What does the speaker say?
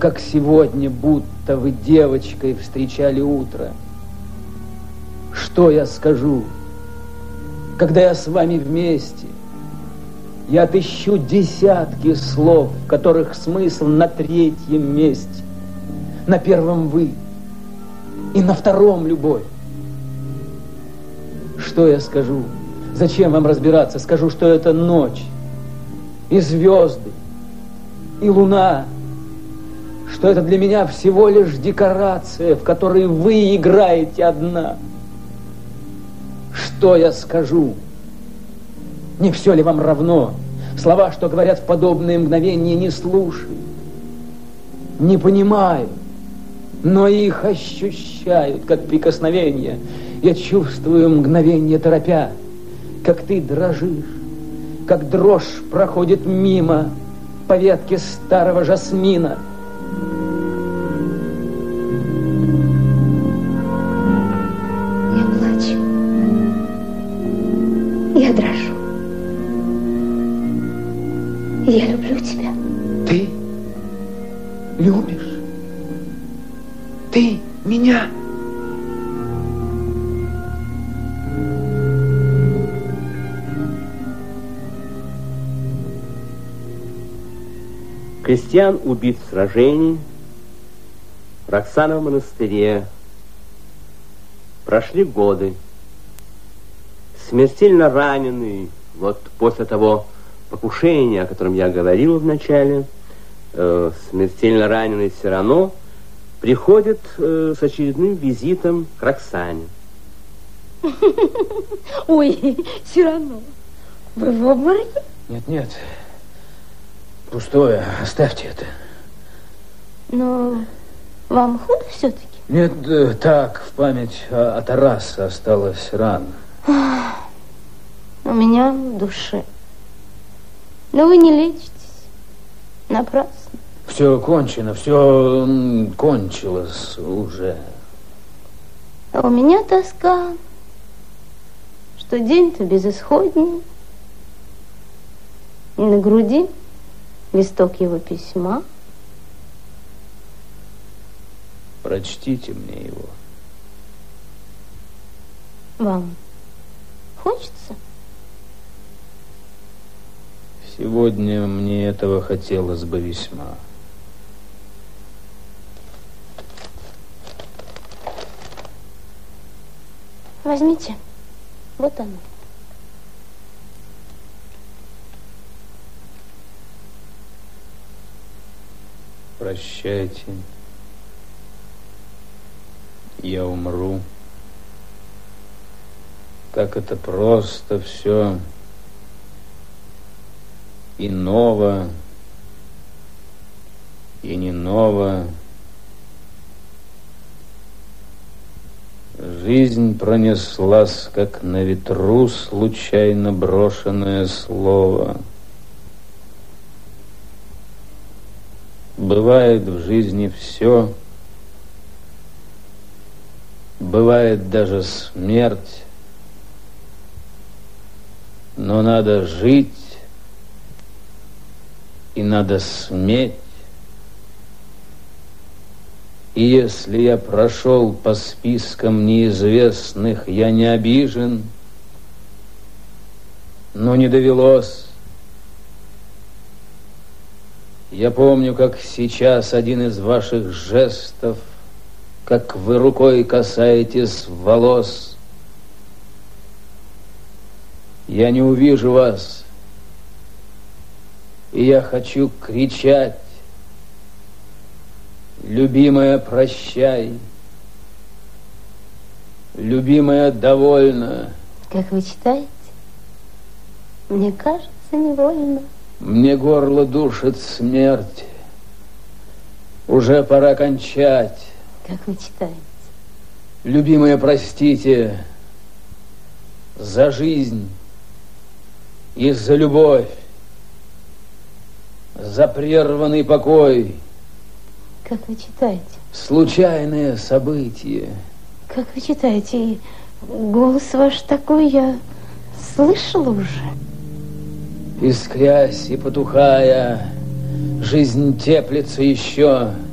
как сегодня, будто вы девочкой встречали утро. Что я скажу, когда я с вами вместе? Я отыщу десятки слов, в которых смысл на третьем месте, на первом вы и на втором любовь. Что я скажу? Зачем вам разбираться? Скажу, что это ночь, и звезды, и луна, что это для меня всего лишь декорация, в которой вы играете одна. Что я скажу? Не все ли вам равно? Слова, что говорят в подобные мгновения, не слушаю, не понимаю, но их ощущают, как прикосновение. Я чувствую мгновение торопя, как ты дрожишь, как дрожь проходит мимо по ветке старого жасмина. Я плачу. Я дрожу. Я люблю тебя. Ты любишь? Ты меня? Крестьян убит в сражении, Роксана в монастыре. Прошли годы. Смертельно раненый, вот после того покушения, о котором я говорил в начале, смертельно раненый Сирано приходит с очередным визитом к Роксане. Ой, Сирано, вы в обмороке? Нет, нет. Пустое, оставьте это. Но вам худо все-таки? Нет, так, в память о Тарасе осталась рана. У меня в душе. Но вы не лечитесь. Напрасно. Все кончено, все кончилось уже. А у меня тоска, что день-то безысходней. И на груди листок его письма. Прочтите мне его. Вам хочется? Сегодня мне этого хотелось бы весьма. Возьмите. Вот оно. Прощайте. Я умру. Как это просто все. И ново, и не ново. Жизнь пронеслась, как на ветру случайно брошенное слово. Бывает в жизни все. Бывает даже смерть. Но надо жить, и надо сметь. И если я прошел по спискам неизвестных, я не обижен, но не довелось. Я помню, как сейчас один из ваших жестов, как вы рукой касаетесь волос. Я не увижу вас, и я хочу кричать: любимая, прощай. Любимая, довольна. Как вы читаете? Мне кажется, невольно. Мне горло душит смерть. Уже пора кончать. Как вы читаете? Любимая, простите за жизнь и за любовь, за прерванный покой. Как вы читаете? Случайные события. Как вы читаете? И голос ваш такой, я слышала уже. Искрясь и потухая, жизнь теплится еще.